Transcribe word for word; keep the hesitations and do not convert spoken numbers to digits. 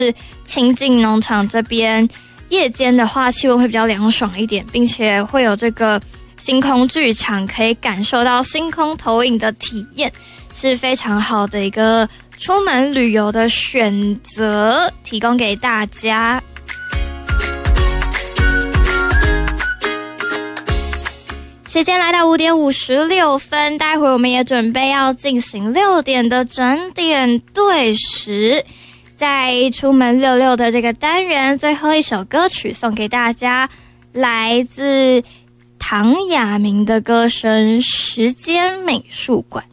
是清境农场这边夜间的话气温会比较凉爽一点，并且会有这个星空剧场，可以感受到星空投影的体验，是非常好的一个出门旅游的选择，提供给大家。时间来到五点五十六分，待会我们也准备要进行六点的整点对时。在出门溜溜的这个单元，最后一首歌曲送给大家，来自唐雅明的歌声《时间美术馆》。